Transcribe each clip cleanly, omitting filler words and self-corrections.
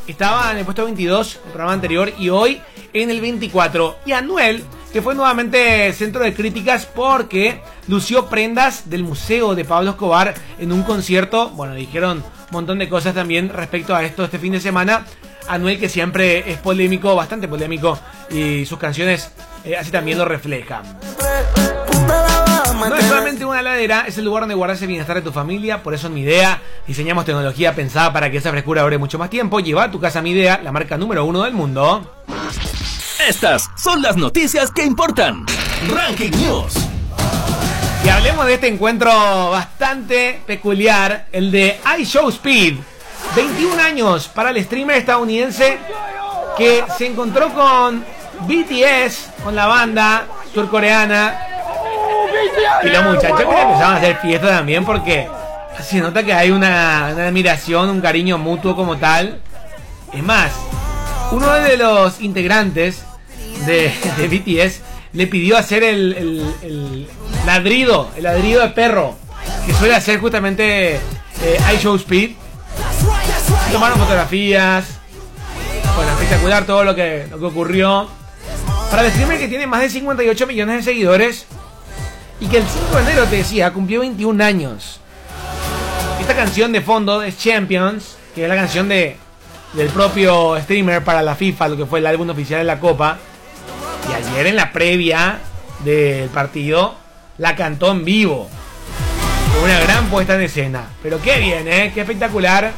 estaba en el puesto 22, el programa anterior, y hoy en el 24. Y Anuel, que fue nuevamente centro de críticas porque lució prendas del museo de Pablo Escobar en un concierto. Bueno, dijeron un montón de cosas también respecto a esto este fin de semana. Anuel, que siempre es polémico, bastante polémico, y sus canciones así también lo reflejan. No es solamente una heladera, es el lugar donde guardas el bienestar de tu familia. Por eso en Midea diseñamos tecnología pensada para que esa frescura dure mucho más tiempo. Lleva a tu casa Midea, la marca número 1 del mundo. Estas son las noticias que importan. Ranking News. Y hablemos de este encuentro bastante peculiar, el de iShowSpeed. 21 años para el streamer estadounidense que se encontró con BTS, con la banda surcoreana. Y los muchachos que empezaron a hacer fiesta también, porque se nota que hay una admiración, un cariño mutuo como tal. Es más, uno de los integrantes de BTS le pidió hacer el ladrido de perro que suele hacer justamente iShowSpeed. Tomaron fotografías. Bueno, espectacular todo lo que ocurrió. Para el streamer que tiene más de 58 millones de seguidores y que el 5 de enero, te decía, cumplió 21 años. Esta canción de fondo es Champions, que es la canción del propio streamer para la FIFA, lo que fue el álbum oficial de la Copa. Y ayer en la previa del partido la cantó en vivo, con una gran puesta en escena. Pero qué bien, qué espectacular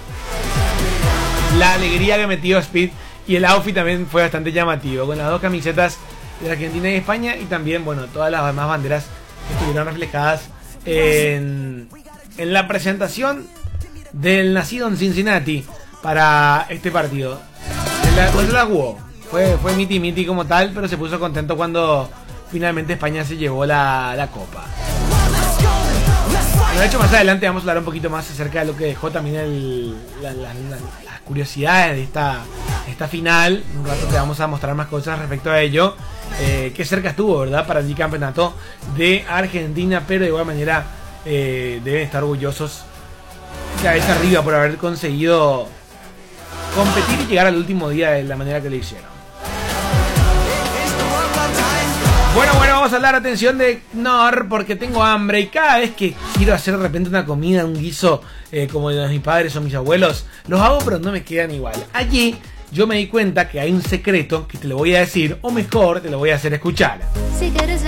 la alegría que metió Speed. Y el outfit también fue bastante llamativo, con las dos camisetas de Argentina y España, y también, bueno, todas las demás banderas que estuvieron reflejadas en la presentación del nacido en Cincinnati para este partido. Pues la jugó, fue miti como tal, pero se puso contento cuando finalmente España se llevó la copa. Bueno, de hecho, más adelante vamos a hablar un poquito más acerca de lo que dejó también las curiosidades de esta final. En un rato te vamos a mostrar más cosas respecto a ello. Qué cerca estuvo, ¿verdad?, para el campeonato de Argentina, pero de igual manera deben estar orgullosos cabeza arriba por haber conseguido competir y llegar al último día de la manera que lo hicieron. Bueno, vamos a hablar, atención, de Knorr, porque tengo hambre y cada vez que quiero hacer de repente una comida, un guiso como de mis padres o mis abuelos, los hago pero no me quedan igual. Allí yo me di cuenta que hay un secreto que te lo voy a decir, o mejor te lo voy a hacer escuchar. Si quieres